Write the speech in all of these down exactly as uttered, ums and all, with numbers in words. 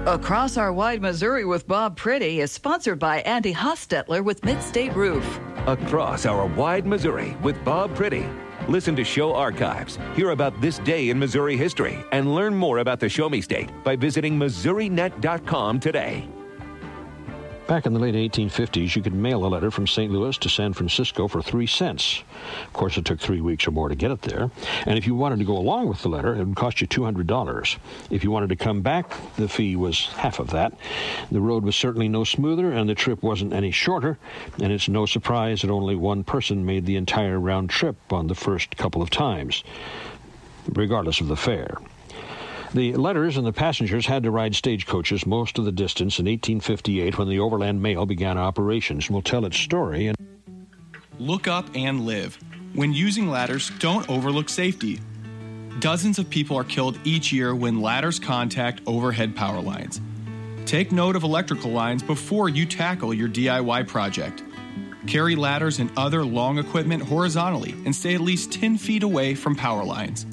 Across Our Wide Missouri with Bob Pretty is sponsored by Andy Hostetler with Midstate Roof. Across Our Wide Missouri with Bob Pretty. Listen to show archives, hear about this day in Missouri history, and learn more about the Show Me State by visiting Missouri Net dot com today. Back in the late eighteen fifties, you could mail a letter from Saint Louis to San Francisco for three cents. Of course, it took three weeks or more to get it there. And if you wanted to go along with the letter, it would cost you two hundred dollars. If you wanted to come back, the fee was half of that. The road was certainly no smoother, and the trip wasn't any shorter. And it's no surprise that only one person made the entire round trip on the first couple of times, regardless of the fare. The letters and the passengers had to ride stagecoaches most of the distance in eighteen fifty-eight when the Overland Mail began operations. We'll tell its story. And look up and live. When using ladders, don't overlook safety. Dozens of people are killed each year when ladders contact overhead power lines. Take note of electrical lines before you tackle your D I Y project. Carry ladders and other long equipment horizontally and stay at least ten feet away from power lines.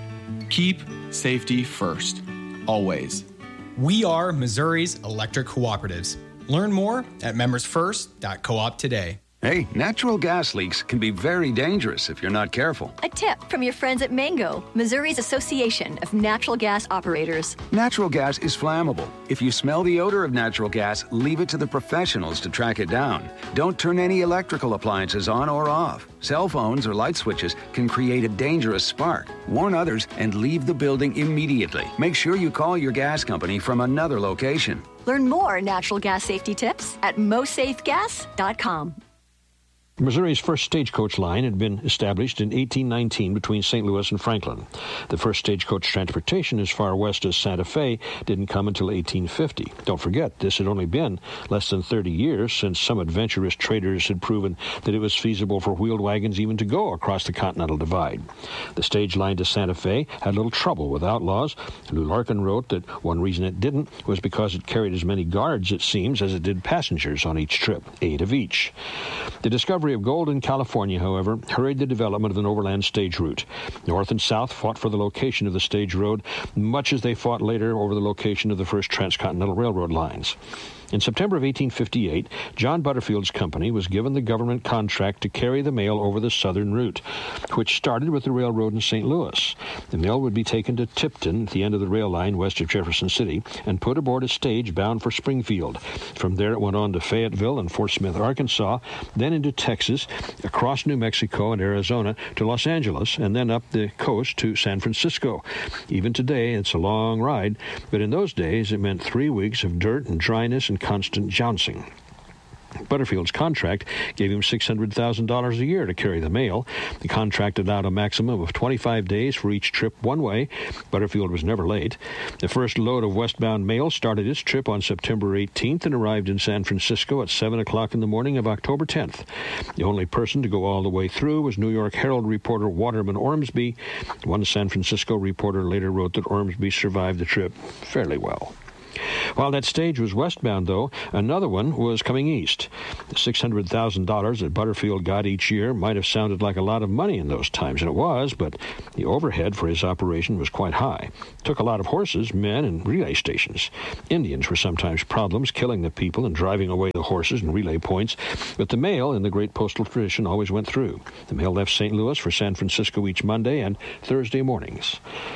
Keep safety first, always. We are Missouri's electric cooperatives. Learn more at members first dot coop today. Hey, natural gas leaks can be very dangerous if you're not careful. A tip from your friends at Mango, Missouri's Association of Natural Gas Operators. Natural gas is flammable. If you smell the odor of natural gas, leave it to the professionals to track it down. Don't turn any electrical appliances on or off. Cell phones or light switches can create a dangerous spark. Warn others and leave the building immediately. Make sure you call your gas company from another location. Learn more natural gas safety tips at mo safe gas dot com. Missouri's first stagecoach line had been established in eighteen nineteen between Saint Louis and Franklin. The first stagecoach transportation as far west as Santa Fe didn't come until eighteen fifty. Don't forget, this had only been less than thirty years since some adventurous traders had proven that it was feasible for wheeled wagons even to go across the Continental Divide. The stage line to Santa Fe had little trouble with outlaws. Lou Larkin wrote that one reason it didn't was because it carried as many guards, it seems, as it did passengers on each trip, eight of each. The discovery of gold in California, however, hurried the development of an overland stage route. North and South fought for the location of the stage road, much as they fought later over the location of the first transcontinental railroad lines. In September of eighteen fifty-eight, John Butterfield's company was given the government contract to carry the mail over the southern route, which started with the railroad in Saint Louis. The mail would be taken to Tipton, at the end of the rail line west of Jefferson City, and put aboard a stage bound for Springfield. From there it went on to Fayetteville and Fort Smith, Arkansas, then into Texas, across New Mexico and Arizona to Los Angeles, and then up the coast to San Francisco. Even today, it's a long ride, but in those days it meant three weeks of dirt and dryness and constant jouncing. Butterfield's contract gave him six hundred thousand dollars a year to carry the mail. The contract allowed a maximum of twenty-five days for each trip one way. Butterfield was never late. The first load of westbound mail started its trip on September eighteenth and arrived in San Francisco at seven o'clock in the morning of October tenth. The only person to go all the way through was New York Herald reporter Waterman Ormsby. One San Francisco reporter later wrote that Ormsby survived the trip fairly well. While that stage was westbound, though, another one was coming east. The six hundred thousand dollars that Butterfield got each year might have sounded like a lot of money in those times, and it was, but the overhead for his operation was quite high. It took a lot of horses, men, and relay stations. Indians were sometimes problems, killing the people and driving away the horses and relay points, but the mail, in the great postal tradition, always went through. The mail left Saint Louis for San Francisco each Monday and Thursday mornings.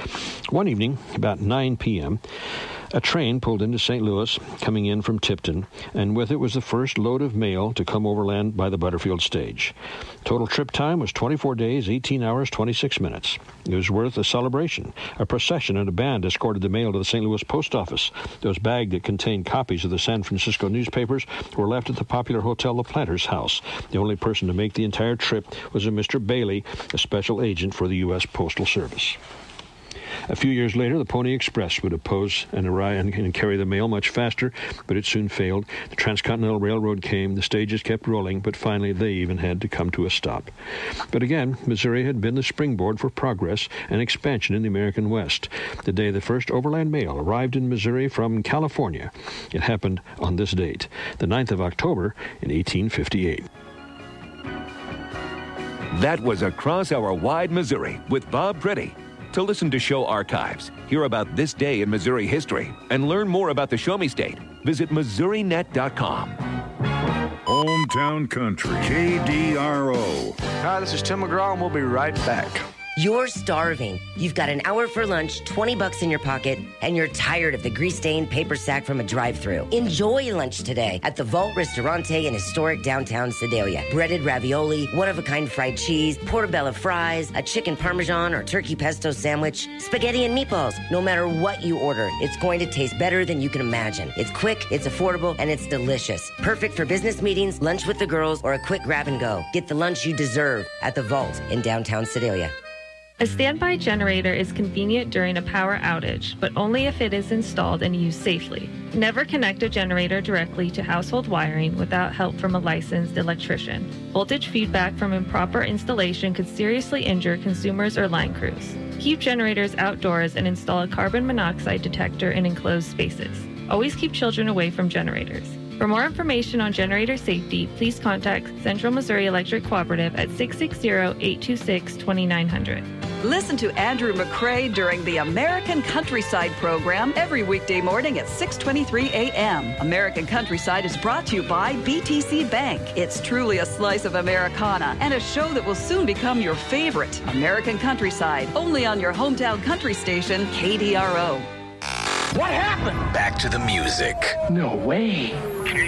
One evening, about nine p.m., a train pulled into Saint Louis, coming in from Tipton, and with it was the first load of mail to come overland by the Butterfield stage. Total trip time was twenty-four days, eighteen hours, twenty-six minutes. It was worth a celebration. A procession and a band escorted the mail to the Saint Louis post office. Those bags that contained copies of the San Francisco newspapers were left at the popular hotel The Planters House. The only person to make the entire trip was a Mister Bailey, a special agent for the U S Postal Service. A few years later, the Pony Express would oppose and arrive and, and carry the mail much faster, but it soon failed. The Transcontinental Railroad came, the stages kept rolling, but finally they even had to come to a stop. But again, Missouri had been the springboard for progress and expansion in the American West. The day the first overland mail arrived in Missouri from California, it happened on this date, the ninth of October in eighteen fifty-eight. That was Across Our Wide Missouri with Bob Pretty. To listen to show archives, hear about this day in Missouri history, and learn more about the Show Me State, visit Missouri Net dot com. Hometown Country, K D R O. Hi, this is Tim McGraw, and we'll be right back. You're starving. You've got an hour for lunch, twenty bucks in your pocket, and you're tired of the grease-stained paper sack from a drive-thru. Enjoy lunch today at the Vault Ristorante in historic downtown Sedalia. Breaded ravioli, one-of-a-kind fried cheese, portobello fries, a chicken parmesan or turkey pesto sandwich, spaghetti and meatballs. No matter what you order, it's going to taste better than you can imagine. It's quick, it's affordable, and it's delicious. Perfect for business meetings, lunch with the girls, or a quick grab and go. Get the lunch you deserve at the Vault in downtown Sedalia. A standby generator is convenient during a power outage, but only if it is installed and used safely. Never connect a generator directly to household wiring without help from a licensed electrician. Voltage feedback from improper installation could seriously injure consumers or line crews. Keep generators outdoors and install a carbon monoxide detector in enclosed spaces. Always keep children away from generators. For more information on generator safety, please contact Central Missouri Electric Cooperative at six six zero, eight two six, two nine zero zero. Listen to Andrew McCrae during the American Countryside program every weekday morning at six twenty-three a.m. American Countryside is brought to you by B T C Bank. It's truly a slice of Americana and a show that will soon become your favorite. American Countryside, only on your hometown country station, K D R O. What happened? Back to the music. No way.